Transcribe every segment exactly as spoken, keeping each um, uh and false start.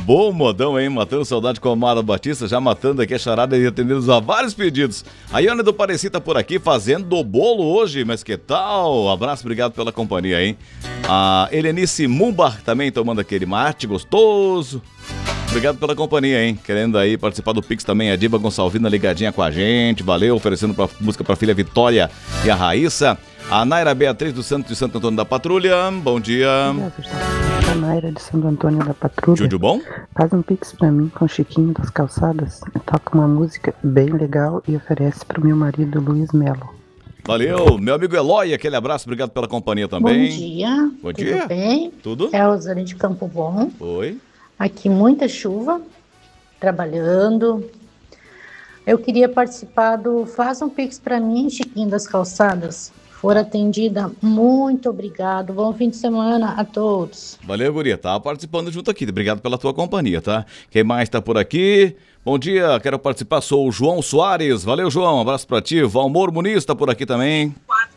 Bom modão, hein? Matando saudade com a Amara Batista, já matando aqui a charada e atendendo a vários pedidos. A Iane do Pareci tá por aqui fazendo o bolo hoje, mas que tal? Abraço, obrigado pela companhia, hein? A Helenice Mumbar também tomando aquele mate gostoso. Obrigado pela companhia, hein? Querendo aí participar do Pix também, a Diva Gonçalvina ligadinha com a gente, valeu, oferecendo pra, música pra filha Vitória e a Raíssa. A Naira Beatriz do Santo de Santo Antônio da Patrulha, bom dia. A Naira de Santo Antônio da Patrulha. Tudo bom? Faz um pix pra mim com o Chiquinho das Calçadas. Toca uma música bem legal e oferece pro meu marido Luiz Melo. Valeu, meu amigo Eloy, aquele abraço, obrigado pela companhia também. Bom dia. Bom Tudo dia. bem? Tudo? É a Rosane de Campo Bom. Oi. Aqui muita chuva, trabalhando. Eu queria participar do Faz um Pix pra mim, Chiquinho das Calçadas. For atendida, muito obrigado. Bom fim de semana a todos. Valeu, guria. Tá participando junto aqui. Obrigado pela tua companhia, tá? Quem mais tá por aqui? Bom dia, quero participar. Sou o João Soares. Valeu, João. Um abraço pra ti. Valmor Muniz tá por aqui também.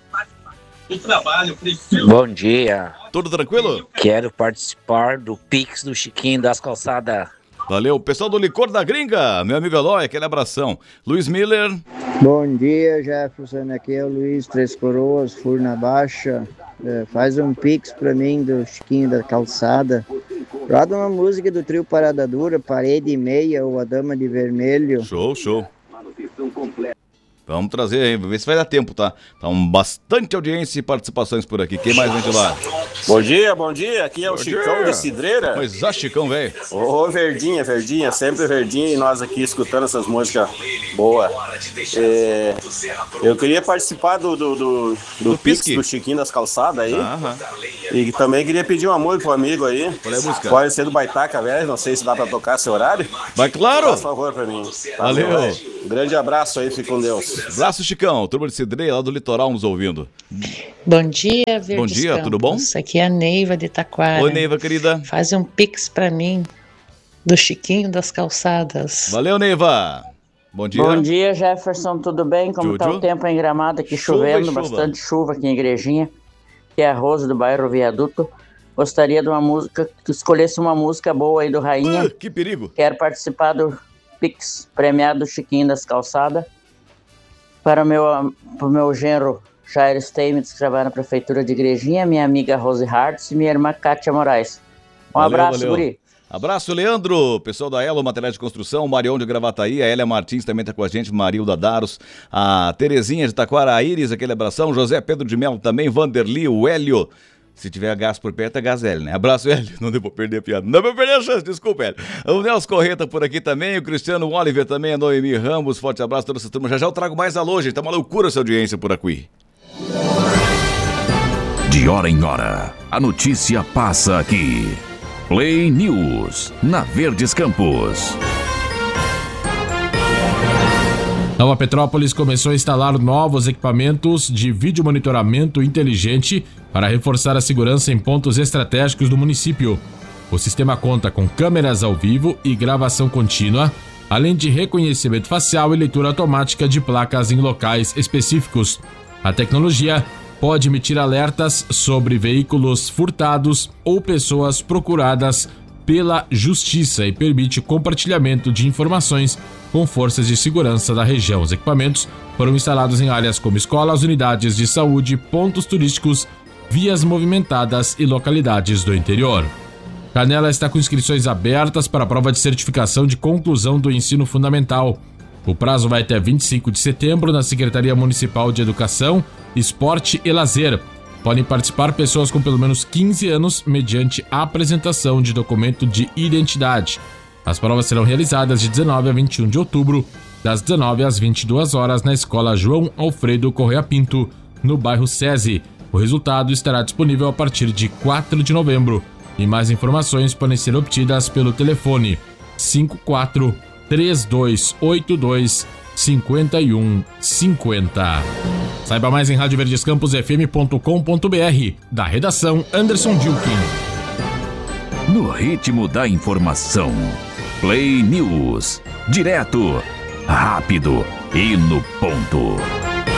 O trabalho, Bom dia. Tudo tranquilo? Quero participar do Pix do Chiquinho das Calçadas. Valeu, pessoal do Licor da Gringa, meu amigo Eloy, aquele abração. Luiz Miller. Bom dia, Jefferson, aqui é o Luiz Três Coroas, Furna Baixa. É, faz um pix pra mim do Chiquinho da Calçada. Roda uma música do trio Parada Dura, Parede e Meia ou A Dama de Vermelho. Show, show. Vamos trazer aí, ver se vai dar tempo, tá? Tá um bastante audiência e participações por aqui. Quem mais vem de lá? Bom dia, bom dia. Aqui é o Bom Chicão dia. de Cidreira. Pois é, Chicão, velho. Ô, Verdinha, Verdinha, sempre Verdinha e nós aqui escutando essas músicas boas. É, eu queria participar do, do, do, do, do Pix do Chiquinho das Calçadas aí. Aham. E também queria pedir um amor pro amigo aí. Qual é a música? Pode ser do Baitaca, velho. Não sei se dá pra tocar esse horário. Vai, claro. Faz favor pra mim. Tá, valeu. Bom, um grande abraço aí, fique com Deus. Abraço, Chicão. Turma de Cidreira, lá do litoral, nos ouvindo. Bom dia, Verdes Bom dia, Campos. tudo bom? Aqui é a Neiva de Taquara. Oi, Neiva, querida. Faz um pix pra mim do Chiquinho das Calçadas. Valeu, Neiva. Bom dia. Bom dia, Jefferson, tudo bem? Como Juju? tá o tempo em Gramado aqui, Chuva chovendo, e chuva. bastante chuva aqui em Igrejinha, que é a Rosa do bairro Viaduto. Gostaria de uma música, que escolhesse uma música boa aí do Rainha. Uh, que perigo. Quero participar do Pix premiado Chiquinho das Calçadas. Para o meu, para o meu genro Jair Steinmetz, que trabalha na Prefeitura de Igrejinha, minha amiga Rose Hartz e minha irmã Kátia Moraes. Um Valeu, abraço, valeu. guri. Abraço, Leandro, pessoal da Elo, Materiais de Construção, Marião de Gravataí, a Elia Martins também tá com a gente, Marilda Daros, a Terezinha de Taquara, a Iris, aquele abração, José Pedro de Melo também, Vanderli, o Hélio. Se tiver gás por perto, é gás Hélio, né? Abraço, Hélio. Não deu pra perder a piada. Não deu pra perder a chance, desculpa, Hélio. O Nelson Corrêa tá por aqui também, o Cristiano Oliver também, a Noemi Ramos. Forte abraço a toda essa turma. Já já eu trago mais alô, gente. Tá uma loucura essa audiência por aqui. De hora em hora, a notícia passa aqui. Play News, na Verdes Campos. Nova Petrópolis começou a instalar novos equipamentos de vídeo monitoramento inteligente para reforçar a segurança em pontos estratégicos do município. O sistema conta com câmeras ao vivo e gravação contínua, além de reconhecimento facial e leitura automática de placas em locais específicos. A tecnologia pode emitir alertas sobre veículos furtados ou pessoas procuradas pela Justiça e permite compartilhamento de informações com forças de segurança da região. Os equipamentos foram instalados em áreas como escolas, unidades de saúde, pontos turísticos, vias movimentadas e localidades do interior. Canela está com inscrições abertas para a prova de certificação de conclusão do ensino fundamental. O prazo vai até vinte e cinco de setembro na Secretaria Municipal de Educação, Esporte e Lazer. Podem participar pessoas com pelo menos quinze anos mediante a apresentação de documento de identidade. As provas serão realizadas de dezenove a vinte e um de outubro, das dezenove às vinte e duas horas, na Escola João Alfredo Correia Pinto, no bairro SESI. O resultado estará disponível a partir de quatro de novembro. E mais informações podem ser obtidas pelo telefone cinco quatro três dois oito dois cinco um cinco zero. Saiba mais em rádio verdes campos f m ponto com ponto b r. Da redação, Anderson Dilkin. No ritmo da informação. Play News. Direto, rápido e no ponto.